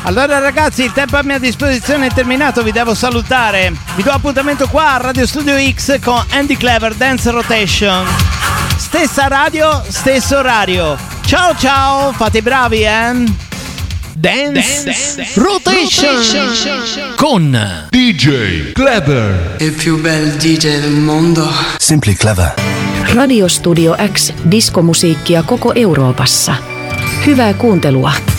Allora ragazzi, il tempo a mia disposizione è terminato, vi devo salutare. Vi do appuntamento qua a Radio Studio X con Andy Clever Dance Rotation. Stessa radio, stesso orario. Ciao ciao, fate i bravi, Dance Rotation con DJ Clever, il più bel DJ del mondo. Simply Clever. Radio Studio X, diskomusiikkia koko Euroopassa. Hyvää kuuntelua.